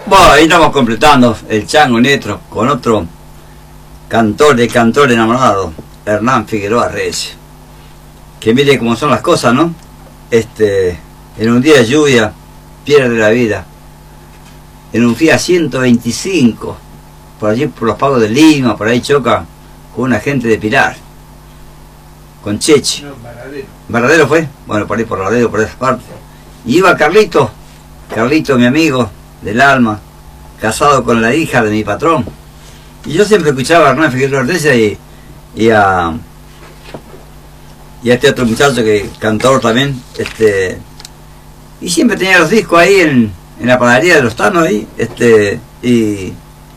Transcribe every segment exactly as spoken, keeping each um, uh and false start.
Bueno, ahí estamos completando el Chango Netro con otro cantor de cantor enamorado, Hernán Figueroa Reyes. Que mire cómo son las cosas, ¿no? Este, en un día de lluvia pierde la vida. En un Fiat ciento veinticinco, por allí por los pagos de Lima, por ahí choca con una gente de Pilar, con Chechi. No, Varadero. ¿Varadero fue? Bueno, por ahí por Varadero, por esa parte. Y iba Carlito, Carlito, mi amigo del alma, casado con la hija de mi patrón. Y yo siempre escuchaba a Hernán Figueroa Reyes y, y a y a este otro muchacho que cantor también, este y siempre tenía los discos ahí en, en la panadería de los Tanos ahí, este y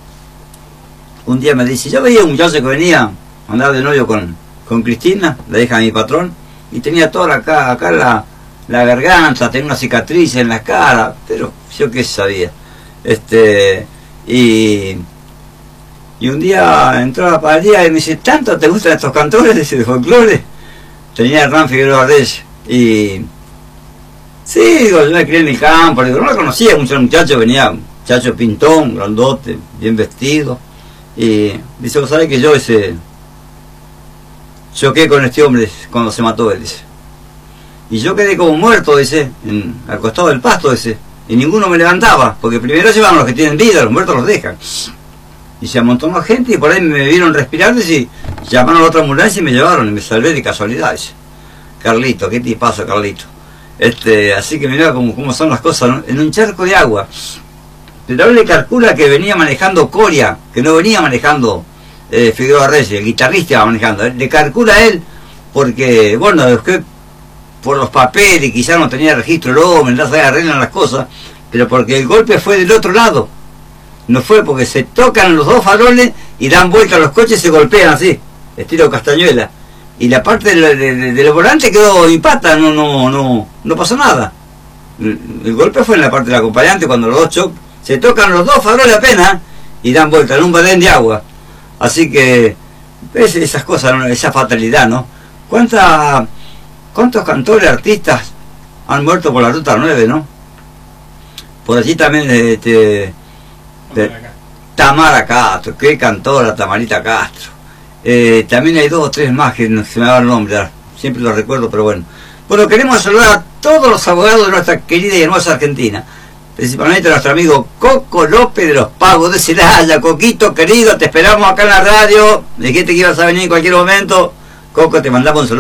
un día me dice, yo veía un muchacho que venía a andar de novio con, con Cristina, la hija de mi patrón, y tenía toda acá, acá la, la garganta, tenía una cicatriz en la cara, pero yo qué sabía. Este y y un día entró a la panadería y me dice, ¿tanto te gustan estos cantores de folclore? Tenía Hernán Figueroa Reyes y sí, digo, yo me crié en el campo, digo, no lo conocía mucho el muchacho, venía un muchacho pintón, grandote, bien vestido, y dice, vos sabés que yo ese choqué con este hombre cuando se mató él, dice, y yo quedé como muerto, dice, en, al costado del pasto, dice, y ninguno me levantaba, porque primero llevan a los que tienen vida, los muertos los dejan. Y se amontonó gente y por ahí me vieron respirar, y llamaron a la otra ambulancia y me llevaron y me salvé de casualidad, dice. Carlito, ¿qué te pasa, Carlito? Este, así que mirá cómo, cómo son las cosas, ¿no? En un charco de agua. Pero él le calcula que venía manejando Coria, que no venía manejando eh, Figueroa Reyes, el guitarrista iba manejando. Él, le calcula a él porque, bueno, es que por los papeles, quizás no tenía registro el hombre, no se arreglan las cosas, pero porque el golpe fue del otro lado. No fue porque se tocan los dos faroles y dan vuelta a los coches y se golpean así, estilo Castañuela. Y la parte del, del, del volante quedó impacta, no, no, no, no pasó nada. El, el golpe fue en la parte del acompañante cuando los dos choc se tocan los dos faroles apenas y dan vuelta en un badén de agua. Así que, ves esas cosas, ¿no? Esa fatalidad, ¿no? ¿Cuánta, ¿Cuántos cantores, artistas han muerto por la ruta nueve, no? Por allí también, este... De Tamara Castro, qué cantora Tamarita Castro. Eh, también hay dos o tres más que no se me va el nombre, siempre lo recuerdo, pero bueno. Bueno, queremos saludar a todos los abogados de nuestra querida y hermosa Argentina, principalmente a nuestro amigo Coco López de los Pagos de Celaya. Coquito querido, te esperamos acá en la radio, dijiste que ibas a venir en cualquier momento. Coco, te mandamos un saludo.